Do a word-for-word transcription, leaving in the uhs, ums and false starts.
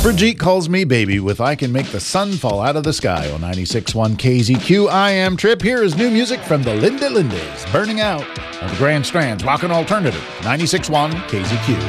Brigitte calls me baby with I Can Make the Sun Fall Out of the Sky on ninety-six point one K Z Q. I am Trip. Here is new music from the Linda Lindas, Burning Out on the Grand Strand's Rockin' Alternative, ninety-six point one K Z Q.